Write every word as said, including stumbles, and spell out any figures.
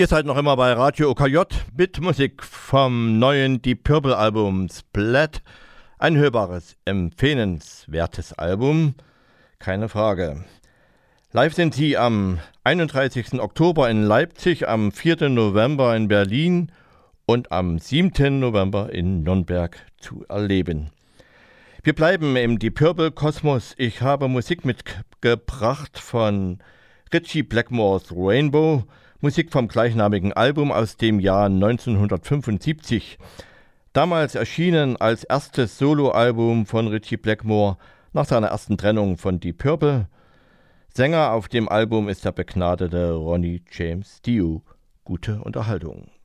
Ihr seid noch immer bei Radio O K J mit Musik vom neuen Deep Purple Album Splat. Ein hörbares, empfehlenswertes Album, keine Frage. Live sind sie am einunddreißigsten Oktober in Leipzig, am vierten November in Berlin und am siebten November in Nürnberg zu erleben. Wir bleiben im Deep Purple Kosmos. Ich habe Musik mitgebracht von Ritchie Blackmores Rainbow, Musik vom gleichnamigen Album aus dem Jahr neunzehnhundertfünfundsiebzig. Damals erschienen als erstes Soloalbum von Ritchie Blackmore nach seiner ersten Trennung von Deep Purple. Sänger auf dem Album ist der begnadete Ronnie James Dio. Gute Unterhaltung.